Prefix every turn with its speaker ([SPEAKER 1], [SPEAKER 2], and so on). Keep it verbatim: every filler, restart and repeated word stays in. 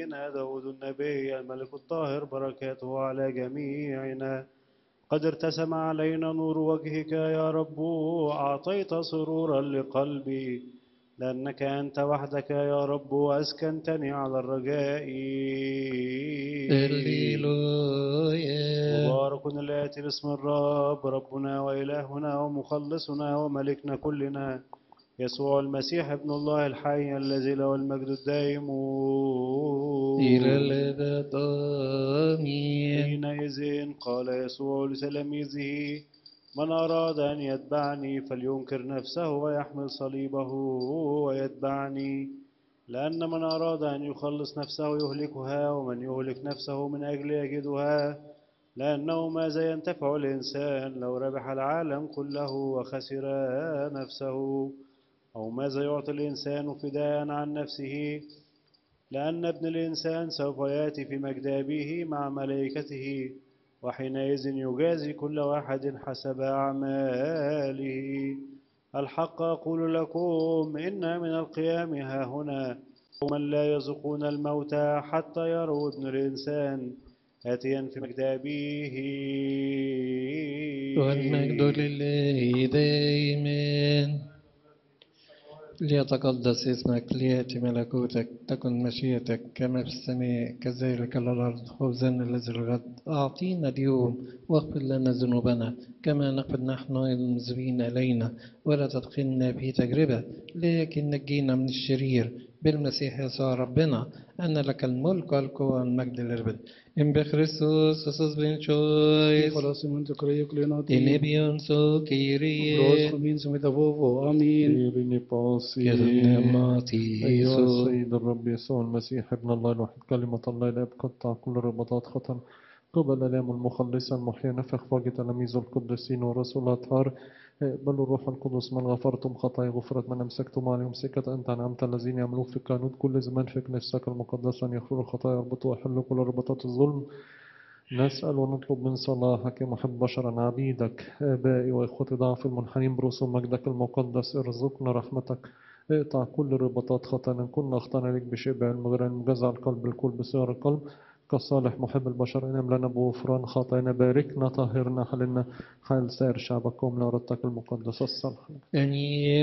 [SPEAKER 1] نبينا داود النبي الملك الطاهر بركاته على جميعنا. قد ارتسم علينا نور وجهك يا رب، أعطيت سرورا لقلبي، لأنك أنت وحدك يا رب أسكنتني على الرجاء.
[SPEAKER 2] هللويا.
[SPEAKER 1] مبارك الآتي باسم الرب، ربنا وإلهنا ومخلصنا وملكنا كلنا، يسوع المسيح ابن الله الحي الذي له المجد الدائم
[SPEAKER 2] إلى الأبد آمين.
[SPEAKER 1] حينئذ قال يسوع لتلاميذه: من أراد أن يتبعني فلينكر نفسه ويحمل صليبه ويتبعني، لأن من أراد أن يخلص نفسه يهلكها، ومن يهلك نفسه من أجل يجدها. لأنه ماذا ينتفع الإنسان لو ربح العالم كله وخسر نفسه؟ أو ماذا يعطي الإنسان فداء عن نفسه؟ لأن ابن الإنسان سوف يأتي في مجد أبيه مع ملائكته، وحينئذ يجازي كل واحد حسب أعماله. الحق أقول لكم إن من القيام ها هنا قوما لا يذوقون الموت حتى يروا ابن الإنسان آتيا في مجد أبيه.
[SPEAKER 2] والمجد لله دائما. ليتقدس اسمك، ليأتي ملكوتك، تكن مشيئتك كما في السماء كذلك على الأرض. خبزنا الذي الغد أعطينا اليوم، واغفر لنا ذنوبنا كما نغفر نحن المذنبين إلينا، ولا تدخلنا في تجربة لكن نجينا من الشرير، بالمسيح يسوع ربنا، أن لك الملك والقوة والمجد للأبد. إن بخريستوس أساس بين شويس
[SPEAKER 3] خلاص من تكريك
[SPEAKER 2] إن
[SPEAKER 3] لناتي
[SPEAKER 2] بيونسو
[SPEAKER 3] بروس
[SPEAKER 2] كيري
[SPEAKER 3] خمين سميت أبوه آمين.
[SPEAKER 4] إيريني باسي.
[SPEAKER 2] كرنماتي
[SPEAKER 4] أيها
[SPEAKER 2] يسوع.
[SPEAKER 4] السيد الرب يسوع المسيح ابن الله الوحيد كلمة الله الآب قطع كل رباطات خطر قبل الآلام المخلصة المحيا، نفخ فوق تلاميذ القديسين ورسول الأطهار. اقبلوا الروح القدس من غفرتم خطايا غفرت، من أمسكتم عليهم سكة أنت أنعمت الذين يعملون في القانون كل زمان في كنيستك المقدسة أن يغفروا الخطايا يربطوا ويحلوا كل رباطات الظلم. نسأل ونطلب من صلاحك يا محب بشرا عبيدك آبائي وإخوتي ضعف المنحنين برسوم مجدك المقدس، ارزقنا رحمتك، اقطع كل رباطات خطايانا، كنا أخطأنا لك بشيء بعلم غير مجزع القلب الكل بصير القلب كصالح محب البشر، انم لنا بغفران خطايانا، باركنا طهرنا حللنا حال سائر شعبكم لأرضك المقدسة الصالحة.
[SPEAKER 2] أني